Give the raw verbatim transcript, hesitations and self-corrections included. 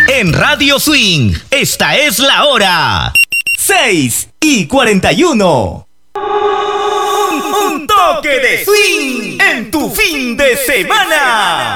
En Radio Swing, esta es la hora. seis y cuarenta y uno. Un, un toque de swing en tu fin de semana.